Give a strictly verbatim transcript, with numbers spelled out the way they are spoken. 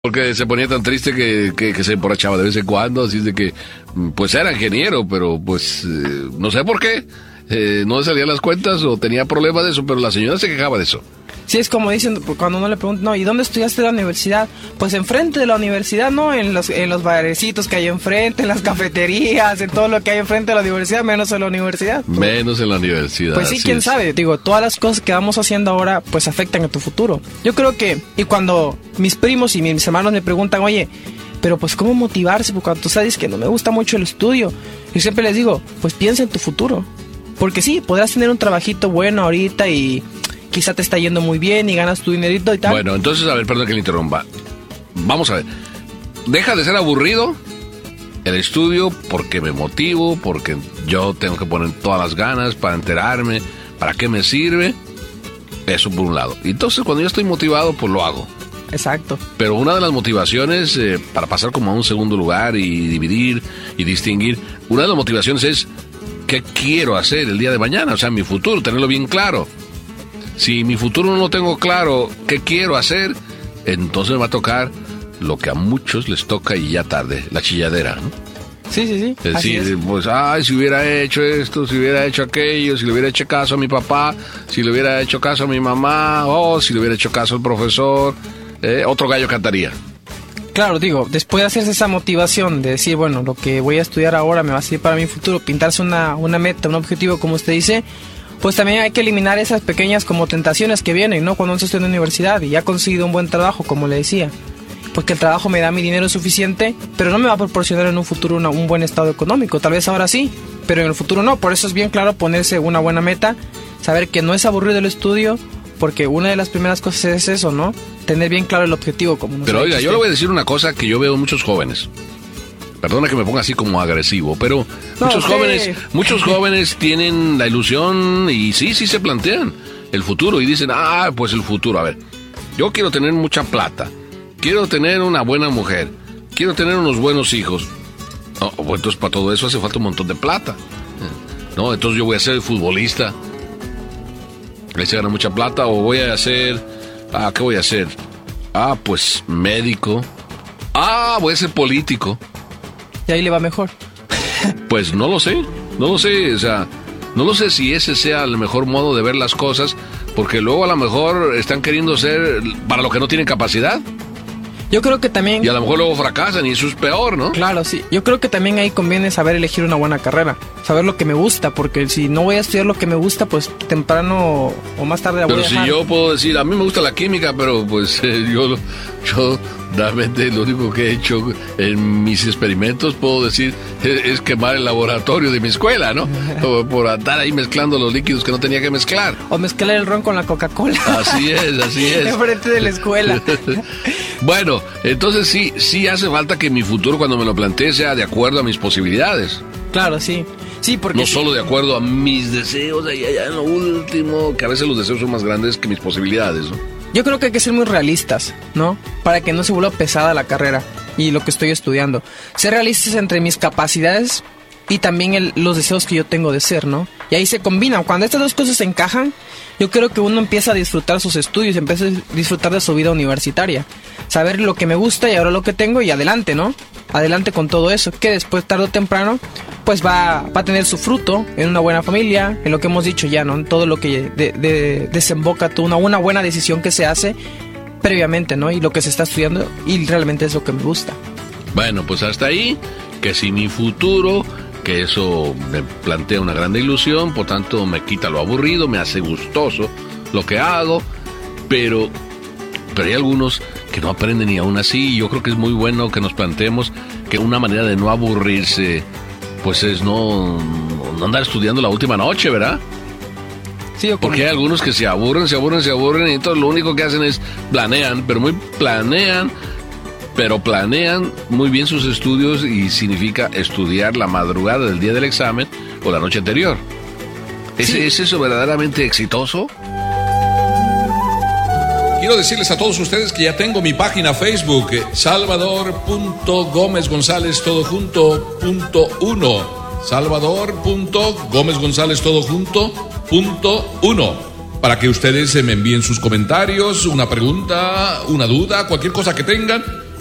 Porque se ponía tan triste que, que, que se emborrachaba de vez en cuando, así de que, pues era ingeniero, pero pues, eh, no sé por qué, eh, no le salían las cuentas o tenía problemas de eso, pero la señora se quejaba de eso. Sí, es como dicen, cuando uno le pregunta, no, ¿y dónde estudiaste la universidad? Pues enfrente de la universidad, ¿no? En los, en los barecitos que hay enfrente, en las cafeterías, en todo lo que hay enfrente de la universidad, menos en la universidad. Pues, menos en la universidad. Pues sí, quién es. sabe. Digo, todas las cosas que vamos haciendo ahora, pues afectan a tu futuro. Yo creo que, y cuando mis primos y mis hermanos me preguntan, oye, pero pues ¿cómo motivarse? Porque cuando tú sabes que no me gusta mucho el estudio, yo siempre les digo, pues piensa en tu futuro. Porque sí, podrás tener un trabajito bueno ahorita y quizá te está yendo muy bien y ganas tu dinerito y tal. Bueno, entonces, a ver, perdón que le interrumpa. Vamos a ver. Deja de ser aburrido el estudio porque me motivo, porque yo tengo que poner todas las ganas para enterarme, para qué me sirve. Eso por un lado. Y entonces, cuando yo estoy motivado, pues lo hago. Exacto. Pero una de las motivaciones eh, para pasar como a un segundo lugar y dividir y distinguir, una de las motivaciones es qué quiero hacer el día de mañana, o sea, mi futuro, tenerlo bien claro. Si mi futuro no lo tengo claro, qué quiero hacer, entonces me va a tocar lo que a muchos les toca y ya tarde, la chilladera, ¿no? Sí, sí, sí. Es así decir, es. pues, ay, si hubiera hecho esto, si hubiera hecho aquello, si le hubiera hecho caso a mi papá, si le hubiera hecho caso a mi mamá, o si le hubiera hecho caso al profesor, eh, otro gallo cantaría. Claro, digo, después de hacerse esa motivación de decir, bueno, lo que voy a estudiar ahora me va a servir para mi futuro, pintarse una, una meta, un objetivo, como usted dice, pues también hay que eliminar esas pequeñas como tentaciones que vienen, ¿no? Cuando uno está en la universidad y ya ha conseguido un buen trabajo, como le decía. Porque el trabajo me da mi dinero suficiente, pero no me va a proporcionar en un futuro una, un buen estado económico. Tal vez ahora sí, pero en el futuro no. Por eso es bien claro ponerse una buena meta, saber que no es aburrido el estudio, porque una de las primeras cosas es eso, ¿no? Tener bien claro el objetivo. Como nos Pero oiga, yo le voy a decir una cosa que yo veo en muchos jóvenes. Perdona que me ponga así como agresivo, pero no, muchos sí. jóvenes, muchos jóvenes tienen la ilusión y sí, sí se plantean el futuro y dicen, ah, pues el futuro, a ver, yo quiero tener mucha plata, quiero tener una buena mujer, quiero tener unos buenos hijos. No, pues entonces para todo eso hace falta un montón de plata. No, entonces yo voy a ser futbolista, ahí se gana mucha plata, o voy a ser, ah, ¿qué voy a hacer? Ah, pues médico, ah, voy a ser político. Y ahí le va mejor. Pues no lo sé, no lo sé, o sea, no lo sé si ese sea el mejor modo de ver las cosas, porque luego a lo mejor están queriendo ser para lo que no tienen capacidad. Yo creo que también... Y a lo mejor luego fracasan y eso es peor, ¿no? Claro, sí. Yo creo que también ahí conviene saber elegir una buena carrera, saber lo que me gusta, porque si no voy a estudiar lo que me gusta, pues temprano o más tarde la voy pero a si dejar. Yo puedo decir, a mí me gusta la química, pero pues eh, yo, yo realmente lo único que he hecho en mis experimentos, puedo decir, es, es quemar el laboratorio de mi escuela, ¿no? Por, por andar ahí mezclando los líquidos que no tenía que mezclar. O mezclar el ron con la Coca-Cola. Así es, así es. Enfrente de la escuela. Bueno, entonces sí, sí hace falta que mi futuro cuando me lo plantee sea de acuerdo a mis posibilidades. Claro, sí. Sí, porque no sí. solo de acuerdo a mis deseos, allá, allá en lo último, que a veces los deseos son más grandes que mis posibilidades, ¿no? Yo creo que hay que ser muy realistas, ¿no? Para que no se vuelva pesada la carrera y lo que estoy estudiando. Ser realistas entre mis capacidades y también el, los deseos que yo tengo de ser, ¿no? Y ahí se combinan. Cuando estas dos cosas se encajan, yo creo que uno empieza a disfrutar sus estudios, empieza a disfrutar de su vida universitaria. Saber lo que me gusta y ahora lo que tengo y adelante, ¿no? Adelante con todo eso, que después, tarde o temprano, pues va, va a tener su fruto en una buena familia, en lo que hemos dicho ya, ¿no? En todo lo que de, de, desemboca tú, una, una buena decisión que se hace previamente, ¿no? Y lo que se está estudiando y realmente es lo que me gusta. Bueno, pues hasta ahí, que si mi futuro, que eso me plantea una gran ilusión, por tanto me quita lo aburrido, me hace gustoso lo que hago, pero... Pero hay algunos que no aprenden y aún así yo creo que es muy bueno que nos planteemos que una manera de no aburrirse pues es no, no andar estudiando la última noche, ¿verdad? Sí, porque hay algunos que se aburren, se aburren, se aburren y entonces lo único que hacen es planean, pero muy planean, pero planean muy bien sus estudios y significa estudiar la madrugada del día del examen o la noche anterior. ¿Es, sí. ¿es eso verdaderamente exitoso? Quiero decirles a todos ustedes que ya tengo mi página Facebook, Salvador punto Gómez González todo junto punto uno. Salvador punto Gómez González todo junto punto uno. Para que ustedes me envíen sus comentarios, una pregunta, una duda, cualquier cosa que tengan.